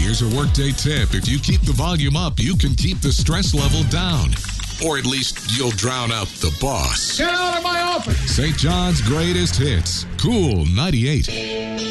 Here's a workday tip. If you keep the volume up, you can keep the stress level down. Or at least you'll drown out the boss. Get out of my office! St. John's greatest hits. Cool 98.